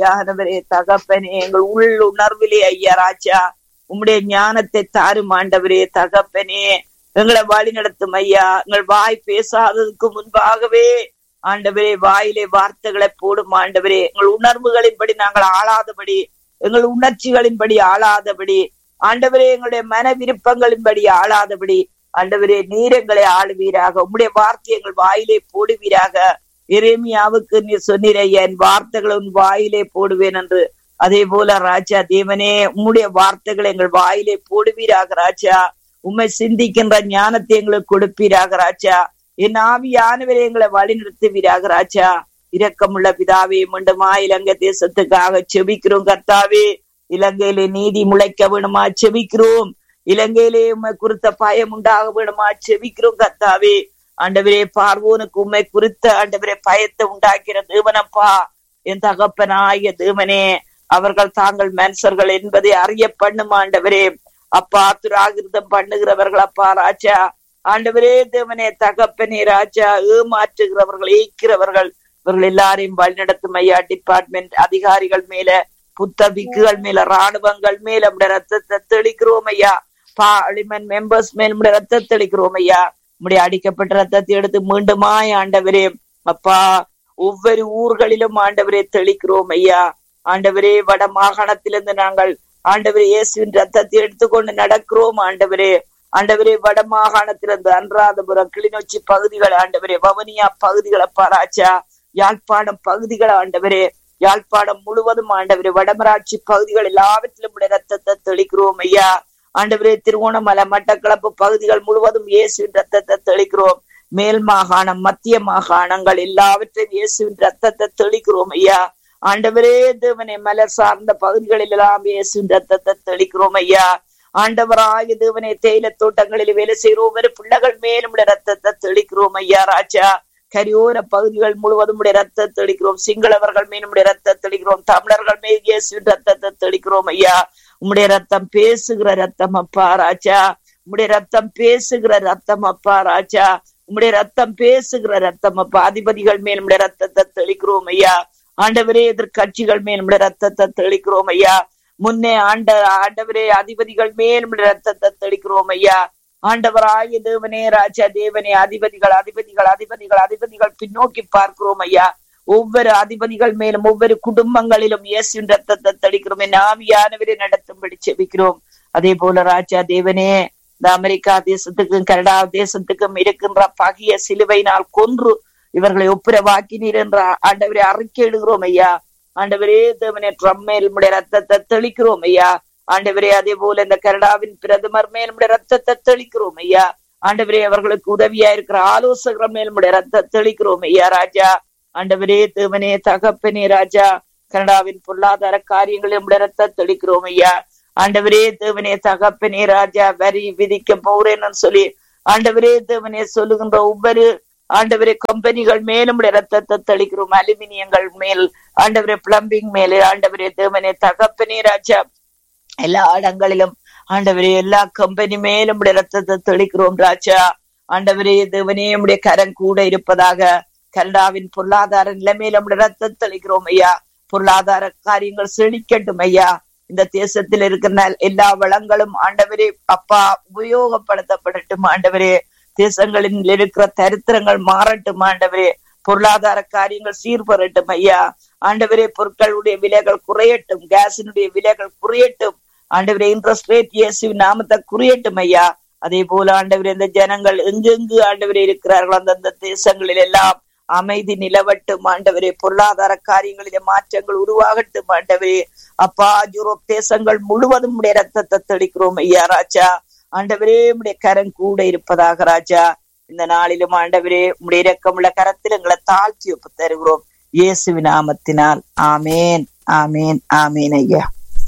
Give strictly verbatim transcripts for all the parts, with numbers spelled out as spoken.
ஆண்டவரே தகப்பனே, எங்கள் உள் உணர்விலே ஐயா ராஜா உம்முடைய ஞானத்தை தாரும் ஆண்டவரே தகப்பனே. எங்களை வழி நடத்தும் ஐயா. எங்கள் வாய் பேசாததுக்கு முன்பாகவே ஆண்டவரே வாயிலே வார்த்தைகளை போடும் ஆண்டவரே. எங்கள் உணர்வுகளின்படி நாங்கள் ஆளாதபடி, எங்கள் உணர்ச்சிகளின்படி ஆளாதபடி ஆண்டவரே, எங்களுடைய மன விருப்பங்களின்படி ஆளாதபடி ஆண்டவரே நீர் எங்களை ஆளுவீராக. உம்முடைய வார்த்தை எங்கள் வாயிலே போடுவீராக. எரேமியாவுக்கு நீர் சொன்னீர் ஐயா, என் வார்த்தைகளை உன் வாயிலே போடுவேன் என்று. அதே போல ராஜா தேவனே, உம்முடைய வார்த்தைகளை எங்கள் வாயிலே போடுவீராக ராஜா. உம்மை சிந்திக்கின்ற ஞானத்தை எங்களுக்கு கொடுப்பீராக ராஜா. என் ஆவியானவரை எங்களை வழி நிறுத்துவீராக ராஜா. இரக்கமுள்ள பிதாவே, மீண்டுமா இலங்கை தேசத்துக்காக செபிக்கிறோம் கர்த்தாவே. இலங்கையிலே நீதி முளைக்க வேணுமா செபிக்கிறோம். இலங்கையிலே உண்மை குறித்த பயம் உண்டாக வேணுமா செபிக்கிறோம் கர்த்தாவே. ஆண்டவரே, பார்வோனுக்கு உண்மை குறித்த ஆண்டவரே பயத்தை உண்டாக்கிற தேவனப்பா, என் தகப்பனாகிய தேவனே, அவர்கள் தாங்கள் மனுஷர்கள் என்பதை அறிய பண்ணும் ஆண்டவரே. அப்பா, துராகிருதம் பண்ணுகிறவர்கள் அப்பா ராஜா. ஆண்டவரே தேவனே தகப்பனே ராஜா, ஏமாற்றுகிறவர்கள், ஏய்க்கிறவர்கள், இவர்கள் எல்லாரையும் வழிநடத்தும் ஐயா. டிபார்ட்மெண்ட் அதிகாரிகள் மேல, புத்தபிக்குகள் மேல, ராணுவங்கள் மேல நம்முடைய ரத்தத்தை தெளிக்கிறோம் ஐயா. பார்லிமெண்ட் மெம்பர்ஸ் மேல் நம்முடைய ரத்தத்தை தெளிக்கிறோம் ஐயா. நம்முடைய அடிக்கப்பட்ட ரத்தத்தை எடுத்து மீண்டுமாய் ஆண்டவரே அப்பா ஒவ்வொரு ஊர்களிலும் ஆண்டவரே தெளிக்கிறோம் ஐயா. ஆண்டவரே, வட மாகாணத்திலிருந்து நாங்கள் ஆண்டவரே இயேசுவின் ரத்தத்தை எடுத்துக்கொண்டு நடக்கிறோம் ஆண்டவரே. ஆண்டவரே, வட மாகாணத்திலிருந்து அனுராதபுரம், கிளிநொச்சி பகுதிகள் ஆண்டவரே, வவுனியா பகுதிகளை பாராச்சா, யாழ்ப்பாணம் பகுதிகள் ஆண்டவரே, யாழ்ப்பாணம் முழுவதும் ஆண்டவரே, வடமராட்சி பகுதிகள் எல்லாவற்றிலும் ரத்தத்தை தெளிக்கிறோம் ஐயா. ஆண்டவரே, திருவோணமலை, மட்டக்களப்பு பகுதிகள் முழுவதும் இயேசுவின் ரத்தத்தை தெளிக்கிறோம். மேல் மாகாணம், மத்திய மாகாணங்கள் எல்லாவற்றையும் இயேசுவின் ரத்தத்தை தெளிக்கிறோம் ஐயா. ஆண்டவரே தேவனே, மலர் சார்ந்த பகுதிகளில் எல்லாம் இயேசுவின் ரத்தத்தை தெளிக்கிறோம் ஐயா. ஆண்டவராகிய தேவனே, தேயிலை தோட்டங்களில் வேலை செய்கிற ஒவ்வொரு பிள்ளைகள் மேலும் ரத்தத்தை தெளிக்கிறோம் ஐயா ராஜா. கரியோர பகுதிகள் முழுவதும் உடைய ரத்தத்தை தெளிக்கிறோம். சிங்களவர்கள் மேலும் உடைய ரத்தத்தை தெளிக்கிறோம். தமிழர்கள் மேல் இயேசுவின் ரத்தத்தை தெளிக்கிறோம் ஐயா. உம்முடைய ரத்தம் பேசுகிற ரத்தம் அப்பா ராஜா. உம்முடைய ரத்தம் பேசுகிற ரத்தம் அப்பா ராஜா. உம்முடைய ரத்தம் பேசுகிற ரத்தம் அப்பா. அதிபதிகள் மேல் உடைய ரத்தத்தை தெளிக்கிறோம் ஐயா. ஆண்டவரே, எதிர்கட்சிகள் மேல் உடைய ரத்தத்தை தெளிக்கிறோம் ஐயா. முன்னே ஆண்ட ஆண்டவரே, அதிபதிகள் மேல் உடைய ரத்தத்தை தெளிக்கிறோம் ஐயா. ஆண்டவராகிய தேவனே ராஜா தேவனே, அதிபதிகள் அதிபதிகள் அதிபதிகள் அதிபதிகள் பின்னோக்கி பார்க்கிறோம் ஐயா. ஒவ்வொரு அதிபதிகள் மேலும் ஒவ்வொரு குடும்பங்களிலும் இயேசுவின் ரத்தத்தை தெளிக்கிறோம். என் ஆவியானவரை நடத்தும்படி செபிக்கிறோம். அதே போல ராஜா தேவனே, இந்த அமெரிக்கா தேசத்துக்கும் கனடா தேசத்துக்கும் இருக்கின்ற பகைய சிலுவையினால் கொன்று இவர்களை ஒப்புரவாக்கினீர் என்ற ஆண்டவரை அறிக்கையிடுகிறோம் ஐயா. ஆண்டவரே தேவனே, ட்ரம்ப் மேல் உம்முடைய ரத்தத்தை தெளிக்கிறோம் ஐயா. ஆண்டவரே, அதே போல இந்த கனடாவின் பிரதமர் மேல் உம்முடைய ரத்தத்தை தெளிக்கிறோம் ஐயா. ஆண்டவரே, அவர்களுக்கு உதவியா இருக்கிற ஆலோசகர் மேல் உம்முடைய ரத்தத்தை தெளிக்கிறோம் ஐயா ராஜா. ஆண்டவரே தேவனே தகப்பனே ராஜா, கனடாவின் பொருளாதார காரியங்களில் உம்முடைய ரத்தத்தை தெளிக்கிறோம் ஐயா. ஆண்டவரே தேவனே தகப்பனே ராஜா, வரி விதிக்க போறேன்னு சொல்லி ஆண்டவரே தேவனே சொல்லுகின்ற ஒவ்வொரு ஆண்டவரே கம்பெனிகள் மேலும் ரத்தத்தை தெளிக்கிறோம். அலுமினியங்கள் மேல் ஆண்டவரே, பிளம்பிங் மேலே ஆண்டவரே தேவனே தகப்பனே ராஜா, எல்லா இடங்களிலும் ஆண்டவரே எல்லா கம்பெனி மேலும் ரத்தத்தை தெளிக்கிறோம் ராஜா. ஆண்டவரே தேவனே, உடைய கரம் கூட இருப்பதாக. கனடாவின் பொருளாதார நிலைமையில நம்முடைய ரத்தத்தை தெளிக்கிறோம் ஐயா. பொருளாதார காரியங்கள் செழிக்கட்டும் ஐயா. இந்த தேசத்தில் இருக்கிற எல்லா வளங்களும் ஆண்டவரே அப்பா உபயோகப்படுத்தப்படட்டும் ஆண்டவரே. தேசங்களில் இருக்கிற தரித்திரங்கள் மாறட்டும் ஆண்டவரே. பொருளாதார காரியங்கள் சீர்பெறட்டும் ஐயா. ஆண்டவரே, பொருட்களுடைய விலைகள் குறையட்டும், கேஸினுடைய விலைகள் குறையட்டும் ஆண்டவரே. இன்ட்ரெஸ்ட் ரேட் இயேசுவின் நாமத்தை குறையட்டும் ஐயா. அதே போல ஆண்டவரே, இந்த ஜனங்கள் எங்கெங்கு ஆண்டவரே இருக்கிறார்கள் அந்தந்த தேசங்களில் எல்லாம் அமைதி நிலவட்டும் ஆண்டவரே. பொருளாதார காரியங்களிலே மாற்றங்கள் உருவாகட்டும் ஆண்டவரே. அப்பா, யூரோப் தேசங்கள் முழுவதும் உடைய ரத்தத்தை தெளிக்கிறோம் ஐயா ராஜா. ஆண்டவரே, உடைய கரம் கூட இருப்பதாக ராஜா. இந்த நாளிலும் ஆண்டவரே, உடைய இரக்கமுள்ள கரத்தில் எங்களை தாழ்த்தி ஒப்பு தருகிறோம் இயேசுவின் நாமத்தினால். ஆமேன், ஆமேன், ஆமேன் ஐயா.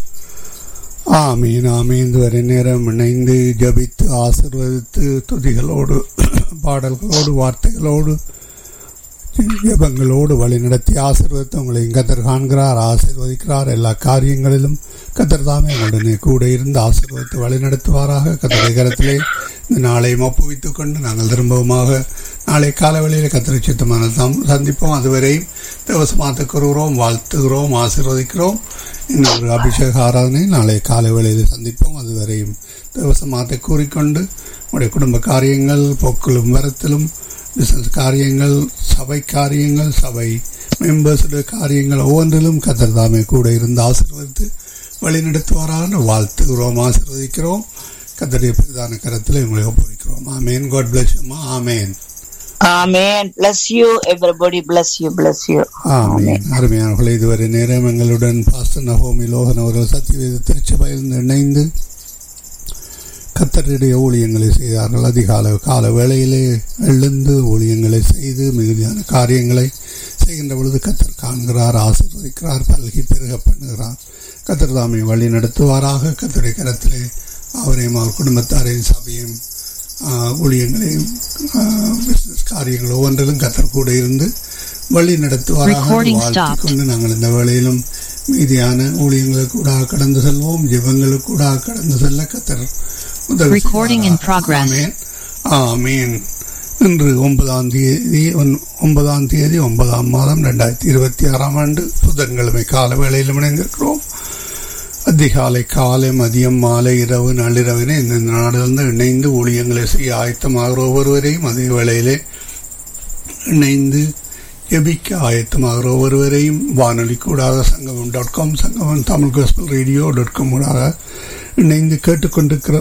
ஆமீன், ஆமீன். வரை நேரம் இணைந்து ஜபித்து ஆசீர்வதித்து துதிகளோடு பாடல்களோடு வார்த்தைகளோடு ஜபங்களோடு வழி நடத்தி ஆசீர்வதித்து உங்களை கத்தர் காண்கிறார், ஆசீர்வதிக்கிறார். எல்லா காரியங்களிலும் கத்தர் தாமே உடனே கூட இருந்து ஆசீர்வதித்து வழி நடத்துவாராக. கத்தரை கரத்திலே இந்த நாளையும் ஒப்புவித்துக் கொண்டு நாங்கள் திரும்பவுமாக நாளை காலவெளியில் கத்திரை சித்தமான சந்திப்போம். அதுவரையும் தேவசமாத்த கூறுகிறோம், வாழ்த்துகிறோம், ஆசீர்வதிக்கிறோம். இன்னொரு அபிஷேக ஆராதனை நாளை காலவேளையில் சந்திப்போம். அதுவரையும் தேவசமாத்தை கூறிக்கொண்டு உடைய குடும்ப காரியங்கள், போக்கிலும் வரத்திலும், பிசினஸ் காரியங்கள், சபை காரியங்கள், சபை மெம்பர்ஸுடைய காரியங்கள் ஒவ்வொன்றிலும் கர்த்தர் தாமே கூட இருந்து ஆசீர்வதித்து வழிநடத்துவாரான வாழ்த்துகிறோம், ஆசீர்வதிக்கிறோம். கர்த்தருடைய பிரதான கரத்தில் உங்களை ஒப்புவிக்கிறோம். ஆமேன். God bless you. Amen. Amen. Bless you. Everybody bless you. Bless you. ஆமேன். அருமையானவர்களே, இதுவரை நேரம் எங்களுடன் பாஸ்டர் நகோமி லோகன் அவர்கள் சத்தியவேத திருச்சபையில் இணைந்து கர்த்தருடைய ஊழியங்களை செய்தார்கள். அதிகால கால வேளையிலே எழுந்து ஊழியங்களை செய்து மிகுதியான காரியங்களை செய்கின்ற பொழுது கர்த்தர் காண்கிறார், ஆசீர்வதிக்கிறார், பல்கி பெருக பண்ணுகிறார். கர்த்தர் தாமே வழி நடத்துவாராக. கர்த்தருடைய கரத்திலே அவரையும் அவர் குடும்பத்தாரையும் சபையும் ஊழியங்களையும் பிசினஸ் காரியங்கள் ஒவ்வொன்றிலும் கர்த்தர் கூட இருந்து வழி நடத்துவாராக வாழ்த்திக் கொண்டு நாங்கள் இந்த வேளையிலும் மீதியான ஊழியங்களுக்கு கூட கடந்து செல்வோம். ஜெபங்களுக்கு கூட கடந்து செல்ல கர்த்தர் உதவி செய்வாராக. ஆமீன். இன்று ஒன்பதாம் தேதி ஒன்பதாம் தேதி ஒன்பதாம் மாதம் இரண்டாயிரத்தி இருபத்தி ஆறாம் ஆண்டு புதன்கிழமை கால வேளையிலும் இணைந்திருக்கிறோம். அதிகாலை, காலை, மதியம், மாலை, இரவு, நள்ளிரவினை இந்த நாடிலிருந்து இணைந்து ஊழியங்களை செய்ய ஆயத்தமாகிற ஒவ்வொருவரையும் அதே வேளையிலே இணைந்து ஜெபிக்க ஆயத்தமாகிற ஒவ்வொருவரையும் வானொலி கூடாக சங்கமம் டாட் காம், சங்கமம் Tamil gospel radio dot com கூடாக இணைந்து கேட்டுக்கொண்டிருக்கிற